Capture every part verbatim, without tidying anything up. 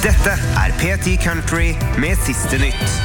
Dette er P ti Country med siste nytt.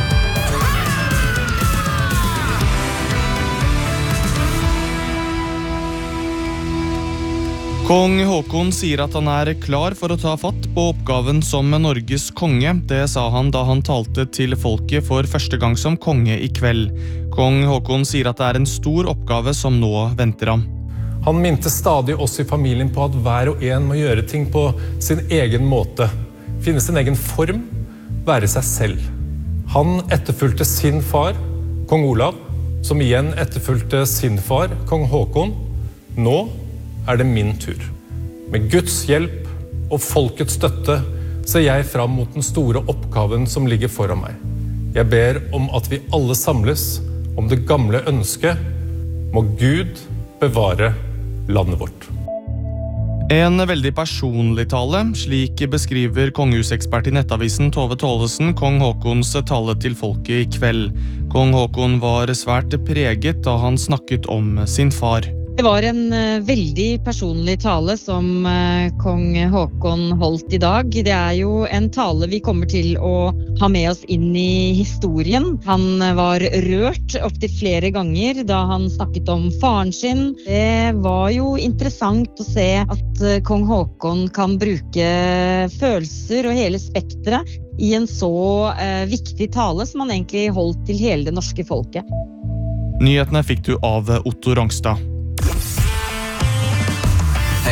Kong Håkon sier at han er klar for å ta fatt på oppgaven som Norges konge. Det sa han da han talte til folket for første gang som konge i kveld. Kong Håkon sier at det er en stor oppgave som nå venter ham. Han minte stadig oss i familien på at hver og en må gjøre ting på sin egen måte. Finne sin egen form, være seg selv. Han etterfulgte sin far, kong Olav, som igjen etterfulgte sin far, kong Håkon. Nå er det min tur. Med Guds hjelp og folkets støtte ser jeg fram mot den store oppgaven som ligger foran meg. Jeg ber om at vi alle samles om det gamle ønsket. Må Gud bevare landet vårt. En veldig personlig tale, slik beskriver kongehusekspert i nettavisen Tove Tollefsen kong Håkons tale til folket i kveld. Kong Håkon var svært preget da han snakket om sin far. Det var en uh, veldig personlig tale som uh, kong Håkon holdt i dag. Det er jo en tale vi kommer til å ha med oss inn i historien. Han uh, var rørt opp til flere ganger da han snakket om faren sin. Det var jo interessant å se at uh, kong Håkon kan bruke følelser og hele spektret i en så uh, viktig tale som han egentlig holdt til hele det norske folket. Nyhetene fikk du av Otto Rangstad.